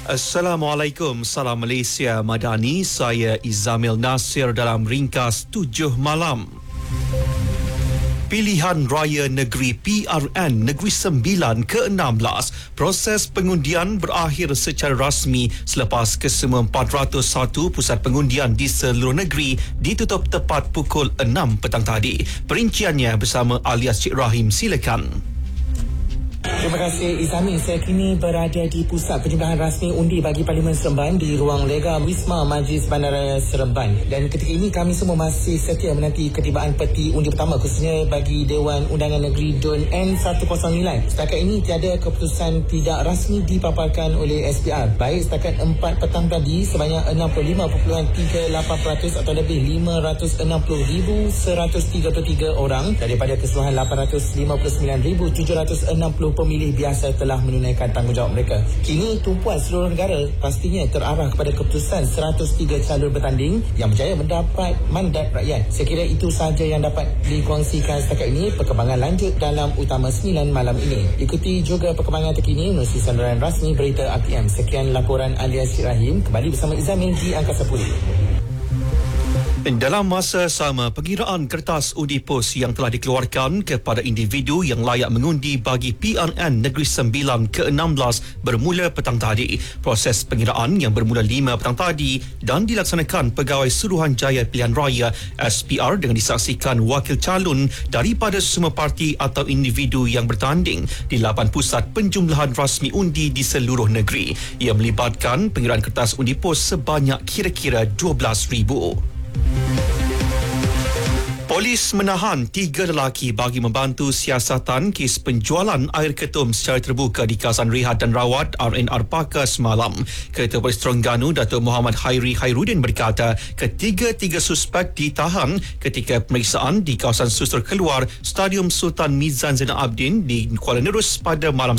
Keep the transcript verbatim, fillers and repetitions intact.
Assalamualaikum, salam Malaysia Madani. Saya Izamil Nasir dalam ringkas tujuh malam. Pilihan Raya Negeri P R N Negeri Sembilan ke enam belas, proses pengundian berakhir secara rasmi selepas kesemua empat ratus satu pusat pengundian di seluruh negeri ditutup tepat pukul enam petang tadi. Perinciannya bersama alias Cik Rahim, silakan. Terima kasih Izami. Saya kini berada di pusat penjumlahan rasmi undi bagi Parlimen Seremban di ruang lega Wisma Majlis Bandaraya Seremban. Dan ketika ini kami semua masih setia menanti ketibaan peti undi pertama, khususnya bagi Dewan Undangan Negeri D U N N seratus sembilan. Setakat ini tiada keputusan tidak rasmi dipaparkan oleh S P R. Baik setakat empat petang tadi, sebanyak enam puluh lima perpuluhan tiga lapan peratus atau lebih lima ratus enam puluh ribu seratus tiga puluh tiga orang daripada keseluruhan lapan ratus lima puluh sembilan ribu tujuh ratus enam puluh pemilih biasa telah menunaikan tanggungjawab mereka. Kini tumpuan seluruh negara pastinya terarah kepada keputusan seratus tiga calon bertanding yang berjaya mendapat mandat rakyat. Saya kira itu sahaja yang dapat dikongsikan setakat ini. Perkembangan lanjut dalam Utama sembilan malam ini. Ikuti juga perkembangan terkini menerusi sandaran rasmi berita R T M. Sekian laporan alias Cik Rahim. Kembali bersama Izamil di Angkasa Puri. Dalam masa sama, pengiraan kertas undi pos yang telah dikeluarkan kepada individu yang layak mengundi bagi P R N Negeri Sembilan ke enam belas bermula petang tadi. Proses pengiraan yang bermula lima petang tadi dan dilaksanakan Pegawai Suruhanjaya Pilihan Raya S P R dengan disaksikan wakil calon daripada semua parti atau individu yang bertanding di lapan pusat penjumlahan rasmi undi di seluruh negeri. Ia melibatkan pengiraan kertas undi pos sebanyak kira-kira dua belas ribu. Polis menahan tiga lelaki bagi membantu siasatan kes penjualan air ketum secara terbuka di kawasan Rehat dan Rawat R N R Paka semalam. Ketua Polis Terengganu, Datuk Muhammad Hairi Khairuddin berkata ketiga-tiga suspek ditahan ketika pemeriksaan di kawasan Susur Keluar Stadium Sultan Mizan Zainal Abidin di Kuala Nerus pada malam